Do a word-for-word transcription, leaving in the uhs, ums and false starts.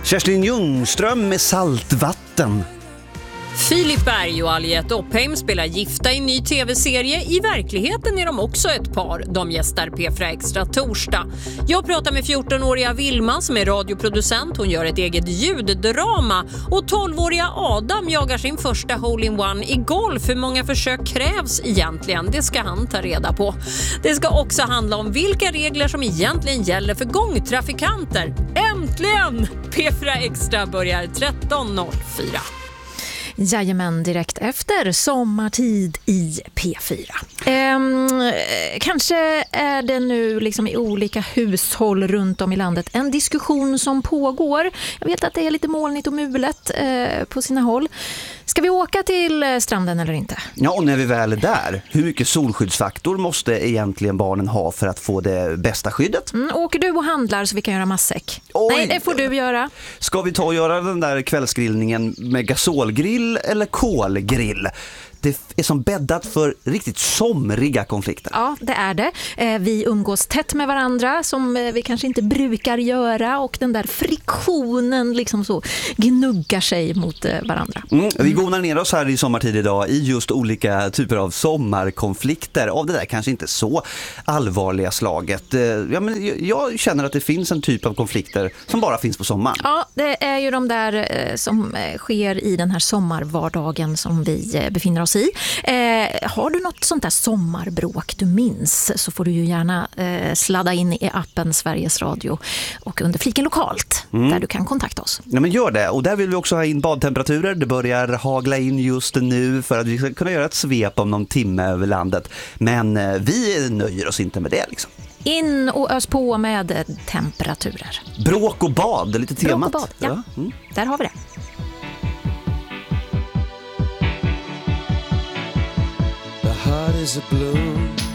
Kerstin Ljungström med Saltvatten. Filip Berg och Aliette Oppheim spelar gifta i en ny tv-serie. I verkligheten är de också ett par. De gästar P fyra Extra torsdag. Jag pratar med fjortonåriga Vilma som är radioproducent. Hon gör ett eget ljuddrama. Och tolvåriga Adam jagar sin första hole-in-one i golf. Hur många försök krävs egentligen? Det ska han ta reda på. Det ska också handla om vilka regler som egentligen gäller för gångtrafikanter. Äntligen! P fyra Extra börjar tretton noll fyra. Jajamän, direkt efter sommartid i P fyra. Ehm, kanske är det nu liksom i olika hushåll runt om i landet en diskussion som pågår. Jag vet att det är lite molnigt och mulet eh, på sina håll. Ska vi åka till stranden eller inte? Ja, och när vi väl är där, hur mycket solskyddsfaktor måste egentligen barnen ha för att få det bästa skyddet? Mm, åker du och handlar så vi kan göra matsäck? Oj. Nej, det får du göra. Ska vi ta och göra den där kvällsgrillningen med gasolgrill eller kolgrill? Det är som bäddat för riktigt somriga konflikter. Ja, det är det. Vi umgås tätt med varandra som vi kanske inte brukar göra och den där friktionen liksom så gnuggar sig mot varandra. Mm, vi gonar ner oss här i sommartid idag i just olika typer av sommarkonflikter av det där kanske inte så allvarliga slaget. Ja, men jag känner att det finns en typ av konflikter som bara finns på sommaren. Ja, det är ju de där som sker i den här sommarvardagen som vi befinner oss i. Eh, har du något sånt där sommarbråk du minns så får du ju gärna eh, sladda in i appen Sveriges Radio och under fliken lokalt mm. där du kan kontakta oss. Ja, men gör det. Och där vill vi också ha in badtemperaturer. Det börjar hagla in just nu för att vi ska kunna göra ett svep om någon timme över landet. Men eh, vi nöjer oss inte med det liksom. In och ös på med temperaturer. Bråk och bad, lite temat. Bråk och bad, ja. ja. Mm. Där har vi det. The heart is a blue